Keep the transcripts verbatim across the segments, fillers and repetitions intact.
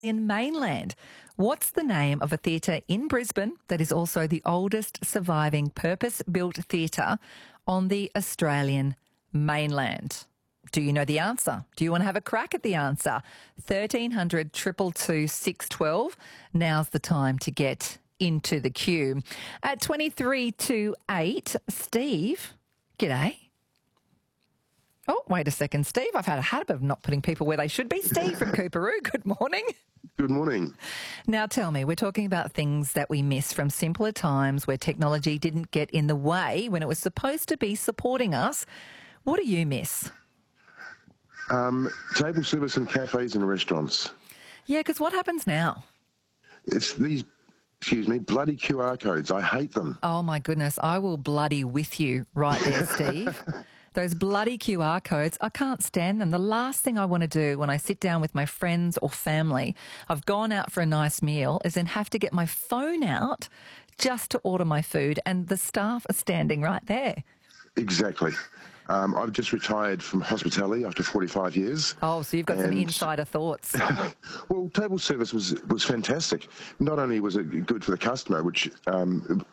In mainland. What's the name of a theatre in Brisbane that is also the oldest surviving purpose-built theatre on the Australian mainland? Do you know the answer? Do you want to have a crack at the answer? thirteen hundred, two two two, six one two. Now's the time to get into the queue. At twenty-three to eight, Steve, g'day. Oh, wait a second, Steve. I've had a habit of not putting people where they should be. Steve from Coorparoo, good morning. Good morning. Now tell me, we're talking about things that we miss from simpler times where technology didn't get in the way when it was supposed to be supporting us. What do you miss? Um, table service in cafes and restaurants. Yeah, because what happens now? It's these, excuse me, bloody Q R codes. I hate them. Oh, my goodness. I will bloody with you right there, Steve. Those bloody Q R codes, I can't stand them. The last thing I want to do when I sit down with my friends or family, I've gone out for a nice meal, is then have to get my phone out just to order my food, and the staff are standing right there. Exactly. Um, I've just retired from hospitality after forty-five years. Oh, so you've got some insider thoughts. Well, table service was was fantastic. Not only was it good for the customer, which um,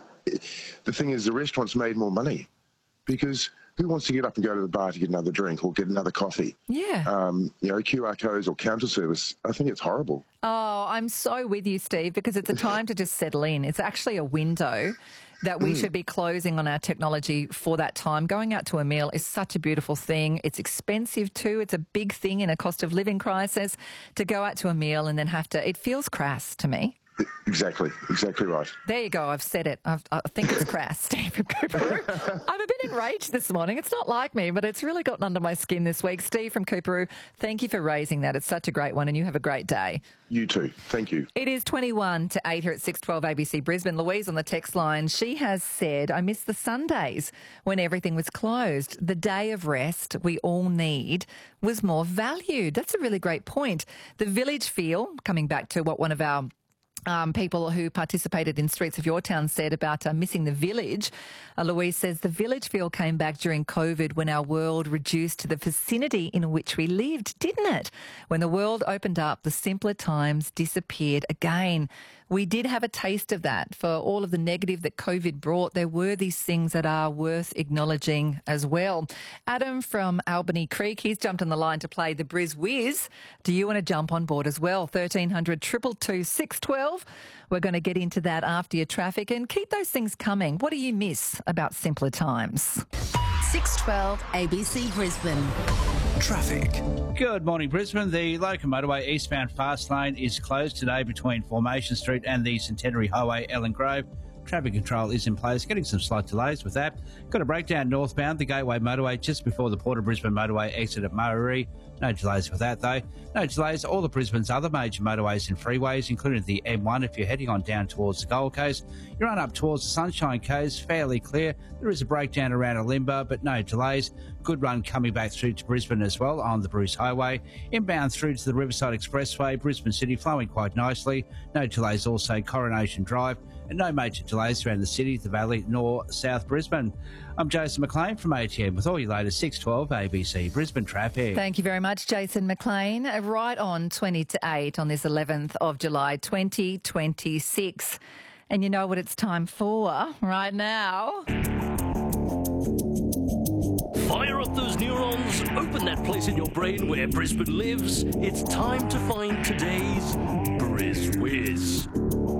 the thing is, the restaurants made more money because who wants to get up and go to the bar to get another drink or get another coffee? Yeah. Um, you know, Q R codes or counter service, I think it's horrible. Oh, I'm so with you, Steve, because it's a time to just settle in. It's actually a window that we mm. should be closing on our technology for that time. Going out to a meal is such a beautiful thing. It's expensive too. It's a big thing in a cost of living crisis to go out to a meal and then have to, it feels crass to me. Exactly, exactly right. There you go, I've said it. I've, I think it's crass, Steve from Coorparoo. I'm a bit enraged this morning. It's not like me, but it's really gotten under my skin this week. Steve from Coorparoo, thank you for raising that. It's such a great one, and you have a great day. You too. Thank you. It is twenty-one to eight here at six twelve A B C Brisbane. Louise on the text line, she has said, I miss the Sundays when everything was closed. The day of rest we all need was more valued. That's a really great point. The village feel, coming back to what one of our Um, people who participated in Streets of Your Town said about uh, missing the village. Uh, Louise says the village feel came back during COVID when our world reduced to the vicinity in which we lived, didn't it? When the world opened up, the simpler times disappeared again. We did have a taste of that. For all of the negative that COVID brought, there were these things that are worth acknowledging as well. Adam from Albany Creek, he's jumped on the line to play the Briz Whiz. Do you want to jump on board as well? thirteen hundred, two two two, six one two. We're going to get into that after your traffic, and keep those things coming. What do you miss about simpler times? six twelve A B C Brisbane. Traffic. Good morning, Brisbane. The local motorway eastbound fast lane is closed today between Formation Street and the Centenary Highway, Ellen Grove. Traffic control is in place, getting some slight delays with that. Got a breakdown northbound, the Gateway motorway just before the Port of Brisbane motorway exit at Murray. No delays with that, though. No delays all of Brisbane's other major motorways and freeways, including the M one if you're heading on down towards the Gold Coast. You run up towards the Sunshine Coast, fairly clear. There is a breakdown around Alimba, but no delays. Good run coming back through to Brisbane as well on the Bruce Highway. Inbound through to the Riverside Expressway, Brisbane City flowing quite nicely. No delays also Coronation Drive, and no major delays around the city, the Valley, nor South Brisbane. I'm Jason McLean from A T M with all your latest six twelve A B C Brisbane traffic. Thank you very much, Jason McLean. Right on twenty to eight on this eleventh of July twenty twenty-six. And you know what it's time for right now? Fire up those neurons, open that place in your brain where Brisbane lives. It's time to find today's Briz Whiz.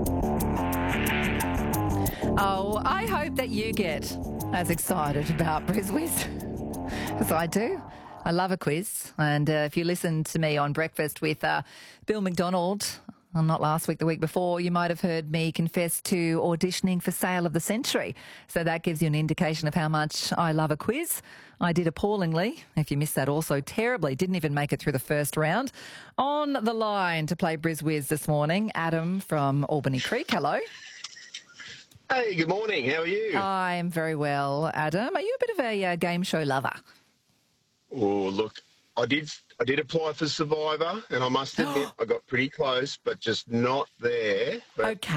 Oh, I hope that you get as excited about Briz Whiz as I do. I love a quiz. And uh, if you listen to me on Breakfast with uh, Bill McDonald, well, not last week, the week before, you might have heard me confess to auditioning for Sale of the Century. So that gives you an indication of how much I love a quiz. I did appallingly. If you missed that, also terribly. Didn't even make it through the first round. On the line to play Briz Whiz this morning, Adam from Albany Creek. Hello. Hey, good morning. How are you? I am very well, Adam. Are you a bit of a uh, game show lover? Oh, look, I did I did apply for Survivor, and I must admit I got pretty close, but just not there. But Okay.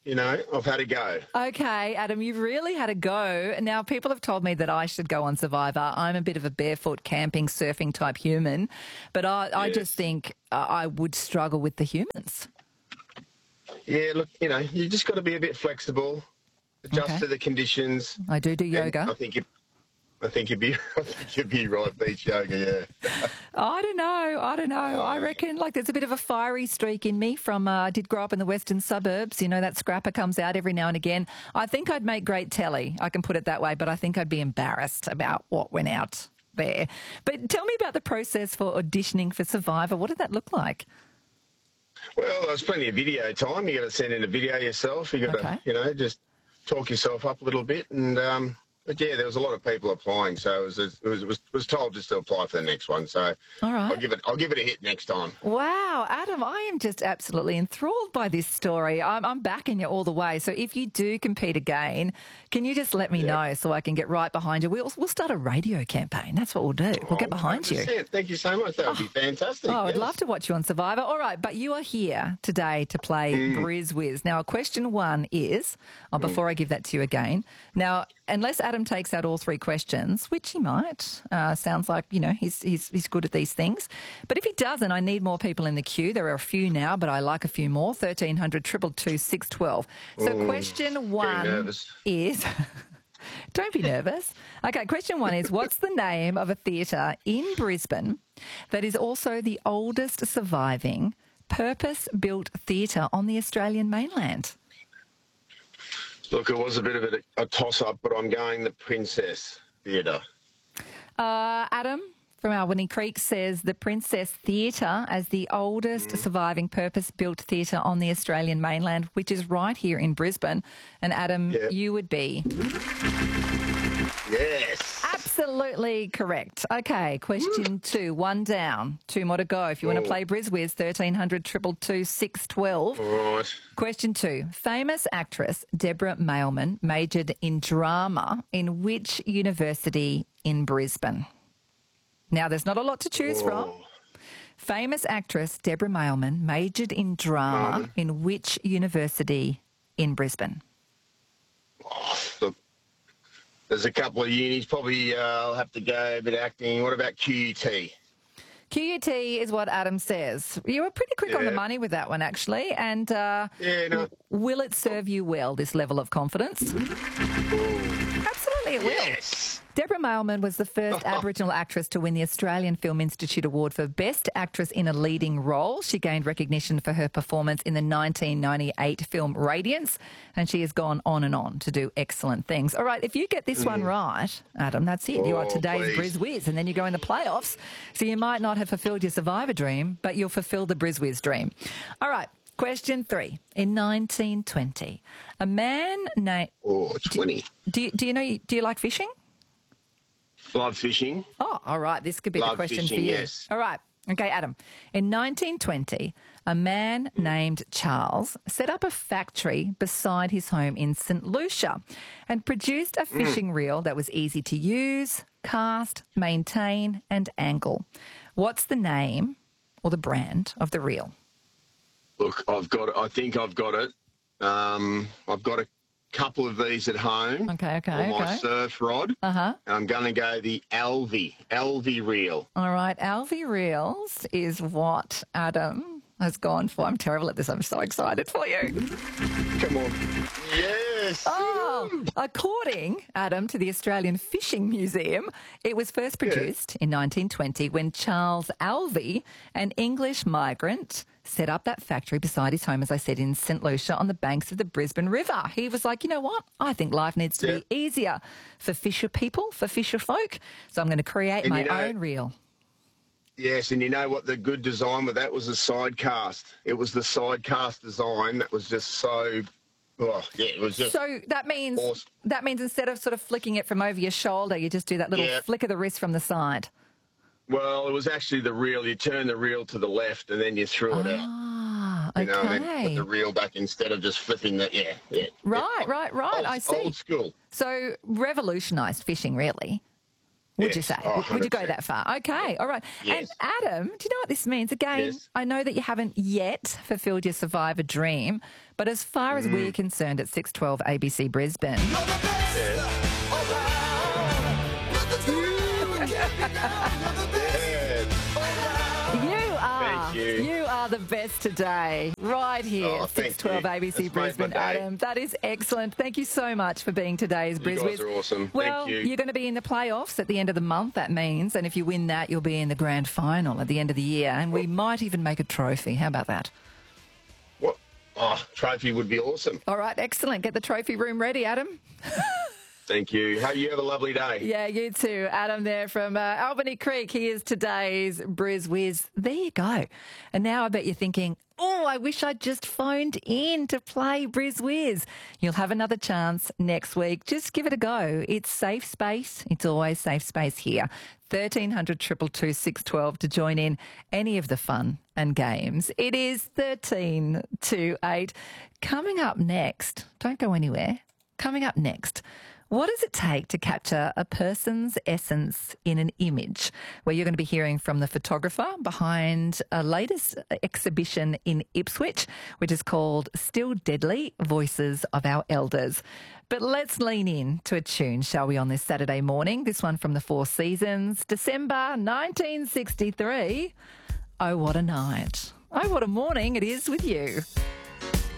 you know, I've had a go. Okay, Adam, you've really had a go. Now, people have told me that I should go on Survivor. I'm a bit of a barefoot camping, surfing type human, but I, I Yes. just think uh, I would struggle with the humans. Yeah, look, you know, you just got to be a bit flexible, adjust Okay. to the conditions. I do do and yoga. I think you, I think you'd be, I think you'd be right, beach yoga. Yeah. I don't know. I don't know. I reckon like there's a bit of a fiery streak in me from, uh, I did grow up in the western suburbs. You know, that scrapper comes out every now and again. I think I'd make great telly. I can put it that way, but I think I'd be embarrassed about what went out there. But tell me about the process for auditioning for Survivor. What did that look like? Well, there's plenty of video time. You got to send in a video yourself. You got Okay. to, you know, just talk yourself up a little bit. And um, but yeah, there was a lot of people applying, so it was it was it was, was told just to apply for the next one. So All right. I'll give it I'll give it a hit next time. Wow, Adam, I am just absolutely enthralled by this story. I'm, I'm backing you all the way. So if you do compete again, can you just let me know so I can get right behind you? We'll, we'll start a radio campaign. That's what we'll do. We'll get behind you. one hundred percent. Thank you so much. That would be fantastic. Oh, I'd yes. love to watch you on Survivor. All right, but you are here today to play Briz Wiz. Now, question one is, oh, before I give that to you again, now, unless Adam takes out all three questions, which he might, uh, sounds like, you know, he's, he's, he's good at these things. But if he doesn't, I need more people in the queue. There are a few now, but I like a few more. thirteen hundred, two two two, six one two. So question one nervous. is... Don't be nervous. Okay, question one is, what's the name of a theatre in Brisbane that is also the oldest surviving purpose-built theatre on the Australian mainland? Look, it was a bit of a, a toss-up, but I'm going the Princess Theatre. Uh, Adam from Albany Creek says the Princess Theatre as the oldest surviving purpose-built theatre on the Australian mainland, which is right here in Brisbane. And Adam, Yeah. you would be... Yes. Absolutely correct. Okay, question two, one down, two more to go. If you want to play BrizWiz, thirteen hundred, two two two, six one two. All right. Question two, famous actress Deborah Mailman majored in drama in which university in Brisbane? Now, there's not a lot to choose from. Famous actress Deborah Mailman majored in drama in which university in Brisbane? Look, there's a couple of unis. Probably uh, I'll have to go a bit acting. What about Q U T? Q U T is what Adam says. You were pretty quick on the Yeah. money with that one, actually. And uh, Yeah, no. will it serve you well, this level of confidence? Absolutely, it will. Yes. Deborah Mailman was the first Aboriginal actress to win the Australian Film Institute Award for Best Actress in a Leading Role. She gained recognition for her performance in the nineteen ninety-eight film Radiance, and she has gone on and on to do excellent things. All right, if you get this one right, Adam, that's it. You are Oh, today's please. Briz Wiz, and then you go in the playoffs. So you might not have fulfilled your Survivor dream, but you'll fulfil the Briz Wiz dream. All right, question three. In nineteen twenty, a man named... Oh, twenty. Do you, do you know, do you like fishing? Love fishing. Oh, all right. This could be the Love question fishing, for you. yes. All right. Okay, Adam. In nineteen twenty, a man named Charles set up a factory beside his home in Saint Lucia and produced a fishing reel that was easy to use, cast, maintain, and angle. What's the name or the brand of the reel? Look, I've got it. I think I've got it. Um, I've got a couple of these at home. Okay, okay, On my okay. surf rod. Uh-huh. I'm going to go the Alvi. Alvi reel. All right. Alvi Reels is what Adam has gone for. I'm terrible at this. I'm so excited for you. Come on. Yes. Oh, according, Adam, to the Australian Fishing Museum, it was first produced in nineteen twenty when Charles Alvey, an English migrant, set up that factory beside his home, as I said, in Saint Lucia on the banks of the Brisbane River. He was like, you know what? I think life needs to Yeah. be easier for fisher people, for fisher folk. So I'm going to create And my you know- own reel. Yes, and you know what the good design with that was? The side cast. It was the side cast design that was just so... Oh, yeah, it was just... So that means awesome. that means instead of sort of flicking it from over your shoulder, you just do that little Yeah. flick of the wrist from the side. Well, it was actually the reel. You turn the reel to the left and then you threw it out. Ah, You know, and then okay. put the reel back instead of just flipping the... Yeah, yeah. Right, yeah. right, right. Old, I see. Old school. So revolutionised fishing, really. Would Yes. you say? Oh, Would you go one hundred percent. that far? Okay, all right. Yes. And Adam, do you know what this means? Again, Yes. I know that you haven't yet fulfilled your Survivor dream, but as far as Mm. we're concerned at six twelve A B C Brisbane, you are Thank you. are the best today, right here, Oh, thank six twelve you. A B C That's made my Brisbane. day. Adam, that is excellent. Thank you so much for being today's You Brisbane. guys are awesome. Well, Thank you. you're going to be in the playoffs at the end of the month, that means, and if you win that, you'll be in the grand final at the end of the year, and we might even make a trophy. How about that? What? Oh, trophy would be awesome. All right, excellent. Get the trophy room ready, Adam. Thank you. Hey, you have a lovely day. Yeah, you too. Adam there from uh, Albany Creek. He is today's Briz Whiz. There you go. And now I bet you're thinking, oh, I wish I'd just phoned in to play Briz Whiz. You'll have another chance next week. Just give it a go. It's safe space. It's always safe space here. thirteen hundred, two two two, six one two to join in any of the fun and games. It is thirteen to eight. Coming up next, don't go anywhere. Coming up next, what does it take to capture a person's essence in an image? Where you're going to be hearing from the photographer behind a latest exhibition in Ipswich, which is called Still Deadly, Voices of Our Elders. But let's lean in to a tune, shall we, on this Saturday morning? This one from the Four Seasons, December nineteen sixty-three. Oh, what a night. Oh, what a morning it is with you.